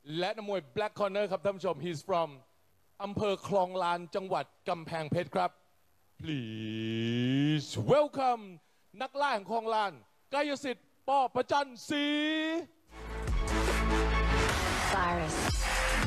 และนักมวย Black Corner ครับท่านผู้ชม he's from อำเภอคลองลานจังหวัดกำแพงเพชรครับ please welcome นักล่าแห่งคลองลานกายสิทธิ์ป.ประจันศรี Virus.